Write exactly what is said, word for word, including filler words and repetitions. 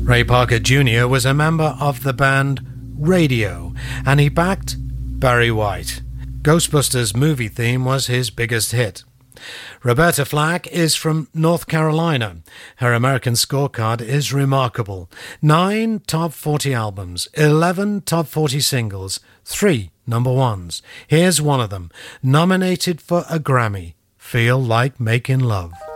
Ray Parker Junior was a member of the band Radio, and he backed Barry White. Ghostbusters movie theme was his biggest hit. Roberta Flack is from North Carolina. Her American scorecard is remarkable. Nine top forty albums, eleven top forty singles, three number ones. Here's one of them, nominated for a Grammy, Feel Like Making Love.